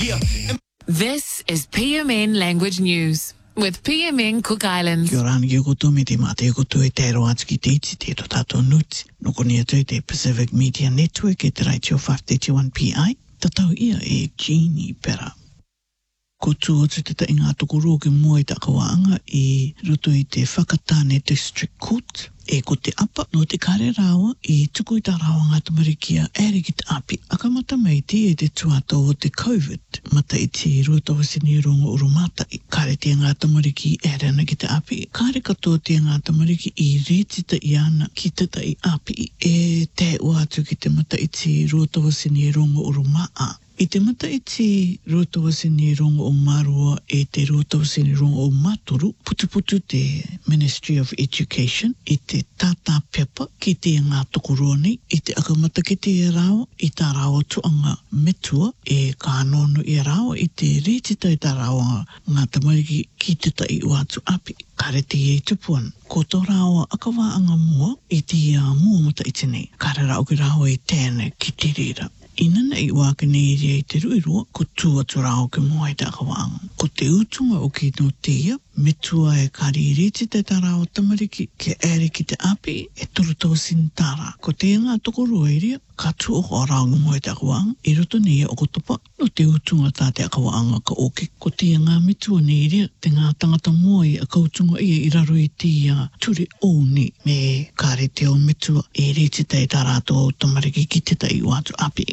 This is PMN Language News with PMN Cook Islands. Kia ora ki koto me te mate koto e te aero atu ki te iti te to tātou nuti. Noko ni atu te Pacific Media Network e te Raitio 531 PI. Tatau ia e Jeannie Pera. Kotu o te ta inga tokoro ke mua i takawaanga i roto i te Whakatane District Court. E ko te apa no te kare rawa i tuku i tā rawa ngā tamarikia ere ki te api. Akamata mai te e te tuato o te COVID. Mata i te ruatawasini rongo urumata i kare te ngā tamariki ere ana ki te api. Kare katoa te ngā tamariki i retita i ana ki te tai api. E te uatu ki te mata i te ruatawasini rongo urumaa. I te mata i te ruatawasini rongo o marua e te ruatawasini rongo o maturu, putu te Ministry of Education, i te tata pepa ki te ngā tokoroni, i te akamata ki te rawa, i tā rawa tuanga metua, e kānono i rawa, i te retita i tā rawa ngā tamariki ki te tai watu api. Kare te e tupuan, ko tō rawa akawaanga mua, i te mua mata i tenei. Kare rao ki rawa i tēne ki te rira. Inana i waka nei rea i te ruirua, ko tua turao ke mua i te akawaanga. Ko te utunga o ki no teia, me tua e kari reti te tarao tamariki ke ere ki te api e turutau sintara. Ko te ngā toko roeria, ka tu o ko aranga mua i te akawaanga, i roto nei o ko topa, no te utunga tā te akawaanga ka oke. Ko te ngā me tua nei rea, te ngā tangata mua i a kautunga ia i raro i te ture ouni, me kare te o me tua e reti te tarato tamariki ki te tai watu api.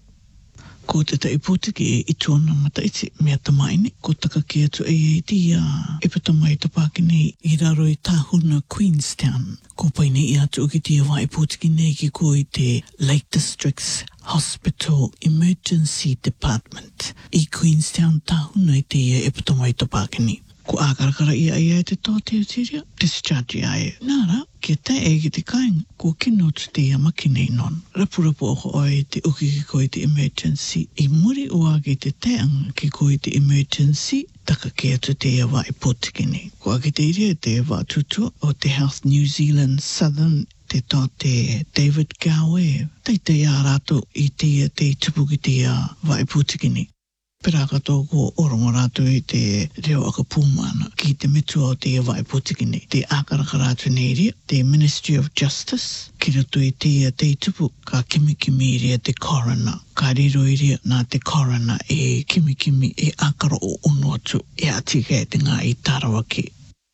Ko te tai pūtiki e ituana mataiti mea tamaini, ko taka ki atu e te epatamai tapaki nei i raro i tāhuna Queenstown. Ko paine i atu ki te wai pūtiki nei ki ko i te Lake District's Hospital Emergency Department i Queenstown tāhuna i te epatamai tapaki nei. Ko ākarakara ia e te tō te utiria, discharge ai. Nāra, kia te e ki te kainga, ko kino tu te amaki nei non. Rapurapu o oi te uki ki ko i te emergency. I muri ua ki te teanga ki ko i te emergency, taka ki atu te awa i pōtiki nei. Ko aki te iria te awa tutua o te Health New Zealand Southern te tō te David Gower. Tei te ārato i te tupu ki te awa i pōtiki nei. Pera katoa ko orongo rātu i te reo aka pūmana ki te metua o te awai pūtiki nei. Te ākaraka rātu nei rea, te Ministry of Justice, ki rato i te tupu ka kimikimi rea te coroner. Ka riro i rea nā te coroner e kimikimi e ākara o ono atu e atika e te ngā i tarawaki.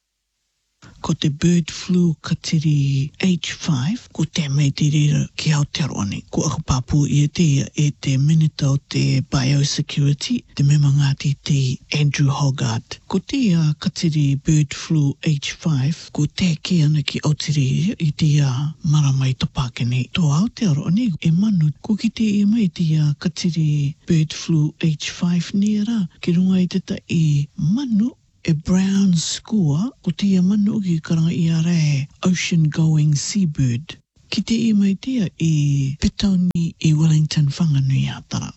Ko te bird flu katiri H5, ko te mei te rira ki Aotearoa. Ko akapāpū i e te minita o te biosecurity, te memangati te Andrew Hogarth. Ko te katiri bird flu H5, ko te ki ana ki Aotearoa i te maramai tapake nei. Tō Aotearoa nei e manu, ko ki te e mai te katiri bird flu H5 nera, ki runga i te ta i manu, e brown score, ko te manu ki karanga i are ocean going seabird. Ki te i mai tea i Petauni i Wellington whanganui atara.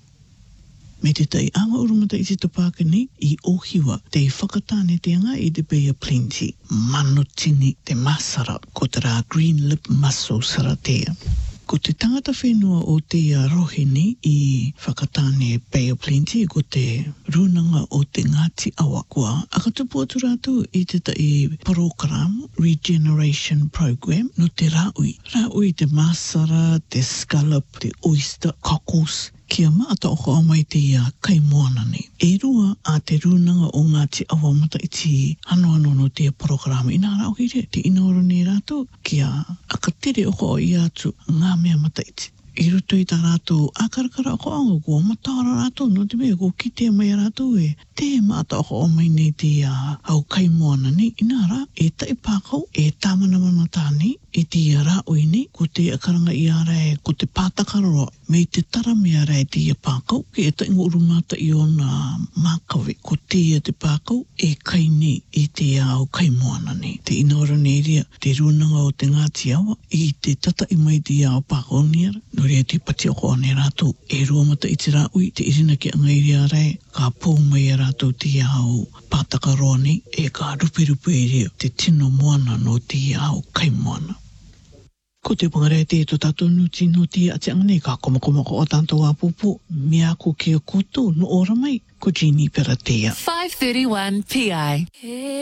Me te tai anga urumata i te tapaka nei i Ohiwa, te whakatane te anga i te Bay of Plenty. Mano tini te masara, ko te rā green lip mussel saratea. Ko te tangata whenua o te rohini i Whakatane Bay of Plenty, ko te runanga o te Ngāti Awa. Kua akatupu atu rātu i te tai program, Regeneration Program, no te rāui. Rāui te masara, te scallop, te oyster, cockles, kia maata o ko amai te kaimoana nei. E rua a te runanga o Ngāti Awa mata i te ano no te programa. Ina rau hire, te inaoro nei rātou, kia akatere o ko i atu ngā mea mata i te. I ruto i tā rātou ākarakara o ko anga kua matara rātou, no te mea ko ki te mai rātou e te maata o ko amai nei te au kaimoana nei. Ina rā, e tai pākau, e tāmana manata nei, e te rāui nei, ko te akaranga i arae, ko te pātakaroa, mei te tara mea rai te pākau, ki e taingo urumata i ona mākawe, ko te pākau, e kai nei, i te au kaimoana nei. Te inaora nei rea, te runanga o te Ngāti Awa, i te tata i mai te au pākau niara, no rea te pati o ko ane rātou, e ruamata i te rāui, te irina ki anga i rea rai, ka pō mai a rātou te au pātakaroa nei, e ka ruperupe i rea, te tino moana no te au kaimoana. Ko te pangare te to tātou nuti nuti a te angane ka komakomako o tātou a pupu. Mea ko kia koutou no ora mai. Ko Jeannie Pera tea. 531 PI.